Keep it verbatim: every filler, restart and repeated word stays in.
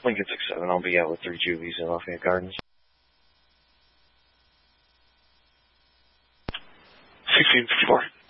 Lincoln six seven, I'll be out with three Juvies in Lafayette Gardens. sixteen fifty-four.